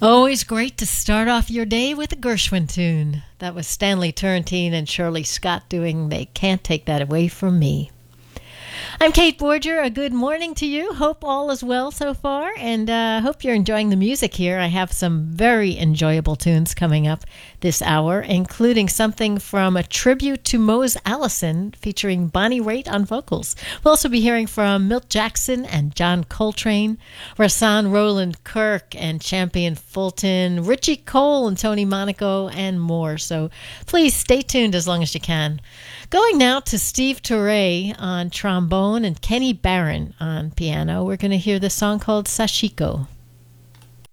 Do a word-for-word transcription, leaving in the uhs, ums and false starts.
Always great to start off your day with a Gershwin tune. That was Stanley Turrentine and Shirley Scott doing They Can't Take That Away From Me. I'm Kate Borger. A good morning to you. Hope all is well so far, and uh, hope you're enjoying the music here. I have some very enjoyable tunes coming up this hour, including something from a tribute to Mose Allison featuring Bonnie Raitt on vocals. We'll also be hearing from Milt Jackson and John Coltrane, Rahsaan Roland Kirk and Champion Fulton, Richie Cole and Tony Monaco, and more. So please stay tuned as long as you can. Going now to Steve Turre on trombone and Kenny Barron on piano. We're going to hear the song called Sashiko.